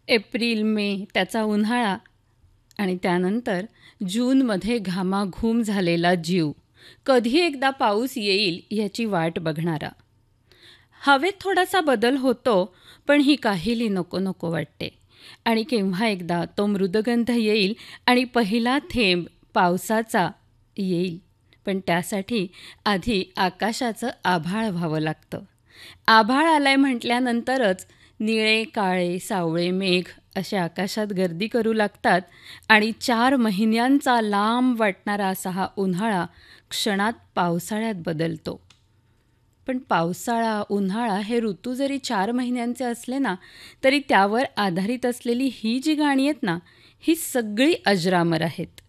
April, मे त्याचा उन्हाळा आणि त्यानंतर जूनमध्ये घामाघूम झालेला जीव. कधी एकदा पाऊस येईल याची वाट बघणारा. हवेत थोडासा बदल होतो, पण ही काहिली नको नको वाटते. आणि केव्हा एकदा तो मृदगंध येईल आणि पहिला थेंब पावसाचा येईल. पण त्यासाठी आधी आकाशाचं आभाळ व्हावं लागतं. आभाळ आलंय म्हटल्यानंतरच निळे, काळे, सावळे मेघ असे आकाशात गर्दी करू लागतात आणि 4 महिन्यांचा लांब वाटणारा असा हा उन्हाळा क्षणात पावसाळ्यात बदलतो. पण पावसाळा, उन्हाळा हे ऋतू जरी 4 महिन्यांचे असले ना, तरी त्यावर आधारित असलेली ही जी गाणी आहेत ना, ही सगळी अजरामर आहेत.